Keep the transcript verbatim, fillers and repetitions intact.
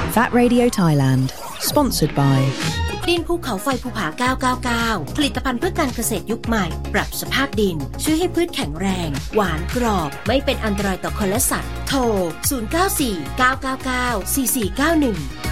Fat Radio Thailand Sponsored by ดินภูเขาไฟภูผาเก้าเก้าเก้าผลิตภัณฑ์เพื่อการเกษตรยุคใหม่ปรับสภาพดินช่วยให้พืชแข็งแรงหวานกรอบไม่เป็นอันตรายต่อคนและสัตว์โทรศูนย์ เก้า สี่ เก้า เก้า เก้า สี่ สี่ เก้า หนึ่ง